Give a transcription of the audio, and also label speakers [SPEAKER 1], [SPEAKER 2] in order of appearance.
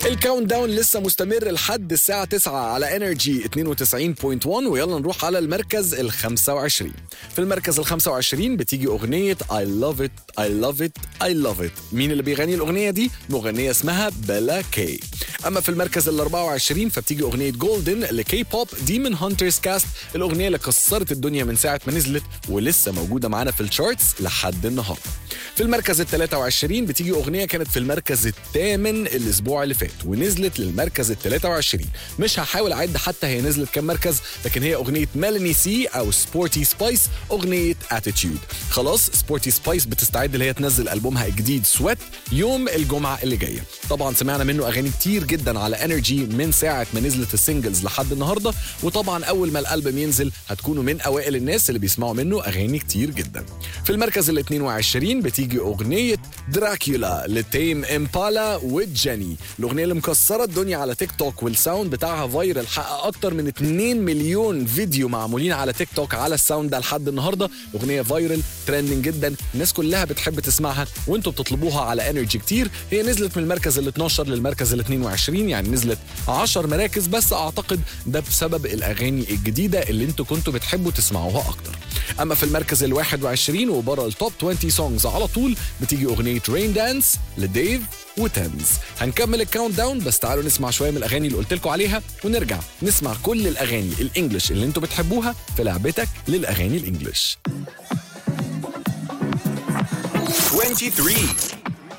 [SPEAKER 1] الكاونت داون لسه مستمر لحد الساعة 9 على انرجي 92.1. ويلا نروح على المركز ال 25. في المركز ال 25 بتيجي أغنية I love it I love it I love it. مين اللي بيغني الأغنية دي؟ مغنية اسمها بيلا كي. أما في المركز ال 24 فبتيجي أغنية جولدن لكي بوب ديمون هانترز كاست، الأغنية اللي كسرت الدنيا من ساعة ما نزلت ولسه موجودة معانا في الشارتس لحد النهاردة. في المركز ال 23 بتيجي أغنية كانت في المركز الثامن الأسبوع اللي فات ونزلت للمركز ال 23. مش هحاول أعد حتى هي نزلت كم مركز، لكن هي أغنية ميلاني سي أو سبورتي سبايس، أغنية اتيتيود. خلاص سبورتي سبايس بتستعد اللي هي تنزل ألبومها الجديد سويت يوم الجمعة اللي جاية. طبعا سمعنا منه أغاني كتير جدا على انرجي من ساعة ما نزلت السينجلز لحد النهاردة، وطبعا أول ما الألبوم ينزل هتكونوا من أوائل الناس اللي بيسمعوا منه أغاني كتير جدا. في المركز ال 22 بتيجي أغنية دراكولا لتيم إمبالا وجيني، الأغنية اللي مكسرة الدنيا على تيك توك والساوند بتاعها فايرل، حقق أكتر من 2 مليون فيديو معمولين على تيك توك على الساوند ده لحد النهاردة. أغنية فايرل ترندنج جدا، الناس كلها بتحب تسمعها وانتوا بتطلبوها على انرجي كتير. هي نزلت من المركز ال 12 للمركز ال 22، يعني نزلت 10 مراكز بس، أعتقد ده بسبب الأغاني الجديدة اللي انتوا كنتوا بتحبوا تسمعوها أكتر. أما في المركز ال 21 وبره التوب 20 سونجز على طول بتيجي أغنية رين دانس لديف وتنز. هنكمل الكاونت داون بس تعالوا نسمع شوية من الأغاني اللي قلت لكم عليها ونرجع نسمع كل الأغاني الإنجليش اللي انتوا بتحبوها في لعبتك للأغاني الإنجليش.
[SPEAKER 2] 23